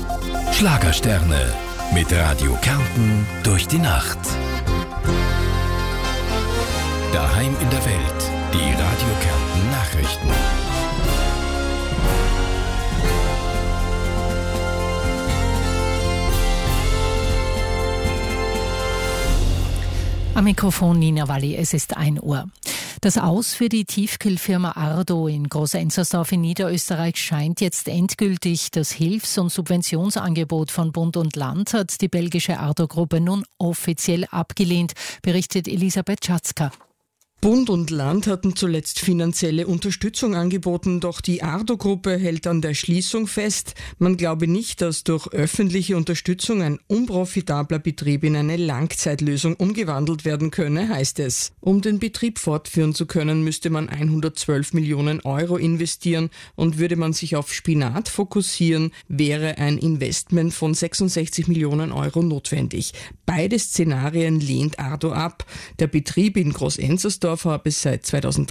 Schlagersterne mit Radio Kärnten durch die Nacht. Daheim in der Welt, die Radio Kärnten Nachrichten. Am Mikrofon Nina Walli, es ist 1 Uhr. Das Aus für die Tiefkühlfirma Ardo in Groß-Enzersdorf in Niederösterreich scheint jetzt endgültig. Das Hilfs- und Subventionsangebot von Bund und Land hat die belgische Ardo-Gruppe nun offiziell abgelehnt, berichtet Elisabeth Schatzka. Bund und Land hatten zuletzt finanzielle Unterstützung angeboten, doch die Ardo-Gruppe hält an der Schließung fest. Man glaube nicht, dass durch öffentliche Unterstützung ein unprofitabler Betrieb in eine Langzeitlösung umgewandelt werden könne, heißt es. Um den Betrieb fortführen zu können, müsste man 112 Millionen Euro investieren, und würde man sich auf Spinat fokussieren, wäre ein Investment von 66 Millionen Euro notwendig. Beide Szenarien lehnt Ardo ab. Der Betrieb in Groß-Enzersdorf habe seit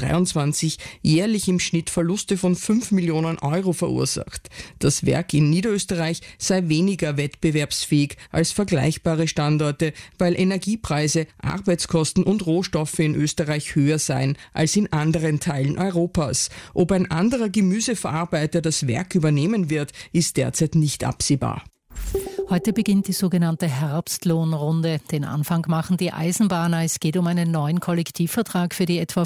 2023 jährlich im Schnitt Verluste von 5 Millionen Euro verursacht. Das Werk in Niederösterreich sei weniger wettbewerbsfähig als vergleichbare Standorte, weil Energiepreise, Arbeitskosten und Rohstoffe in Österreich höher seien als in anderen Teilen Europas. Ob ein anderer Gemüseverarbeiter das Werk übernehmen wird, ist derzeit nicht absehbar. Heute beginnt die sogenannte Herbstlohnrunde. Den Anfang machen die Eisenbahner. Es geht um einen neuen Kollektivvertrag für die etwa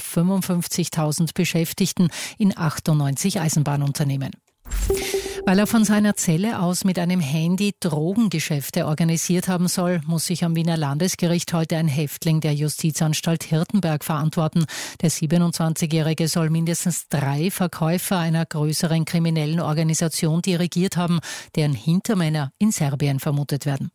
55.000 Beschäftigten in 98 Eisenbahnunternehmen. Weil er von seiner Zelle aus mit einem Handy Drogengeschäfte organisiert haben soll, muss sich am Wiener Landesgericht heute ein Häftling der Justizanstalt Hirtenberg verantworten. Der 27-Jährige soll mindestens 3 Verkäufer einer größeren kriminellen Organisation dirigiert haben, deren Hintermänner in Serbien vermutet werden.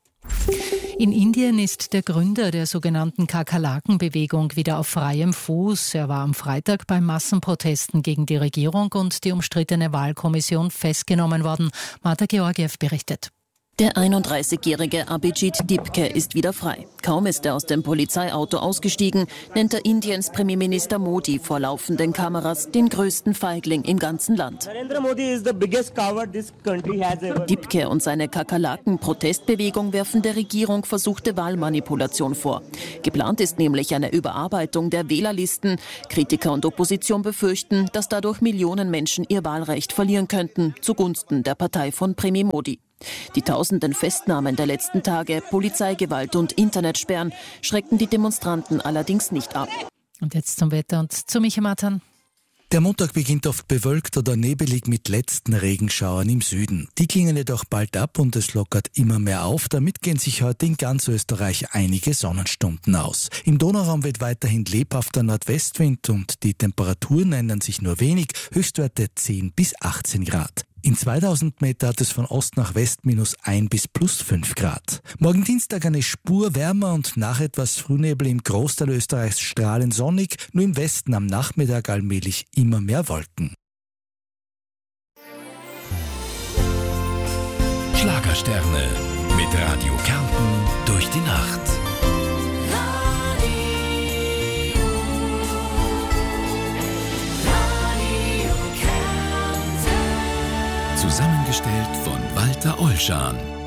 In Indien ist der Gründer der sogenannten Kakerlaken-Bewegung wieder auf freiem Fuß. Er war am Freitag bei Massenprotesten gegen die Regierung und die umstrittene Wahlkommission festgenommen worden. Martha Georgiev berichtet. Der 31-jährige Abhijit Dipke ist wieder frei. Kaum ist er aus dem Polizeiauto ausgestiegen, nennt er Indiens Premierminister Modi vor laufenden Kameras den größten Feigling im ganzen Land. Dipke und seine Kakerlaken-Protestbewegung werfen der Regierung versuchte Wahlmanipulation vor. Geplant ist nämlich eine Überarbeitung der Wählerlisten. Kritiker und Opposition befürchten, dass dadurch Millionen Menschen ihr Wahlrecht verlieren könnten, zugunsten der Partei von Premier Modi. Die tausenden Festnahmen der letzten Tage, Polizeigewalt und Internetsperren schreckten die Demonstranten allerdings nicht ab. Und jetzt zum Wetter und zu Michael Matan. Der Montag beginnt oft bewölkt oder nebelig mit letzten Regenschauern im Süden. Die klingen jedoch bald ab und es lockert immer mehr auf. Damit gehen sich heute in ganz Österreich einige Sonnenstunden aus. Im Donauraum weht weiterhin lebhafter Nordwestwind und die Temperaturen ändern sich nur wenig, Höchstwerte 10 bis 18 Grad. In 2000 Meter hat es von Ost nach West -1 bis +5 Grad. Morgen Dienstag eine Spur wärmer und nach etwas Frühnebel im Großteil Österreichs strahlend sonnig, nur im Westen am Nachmittag allmählich immer mehr Wolken. Schlagersterne mit Radio Kärnten durch die Nacht. Zusammengestellt von Walter Olschan.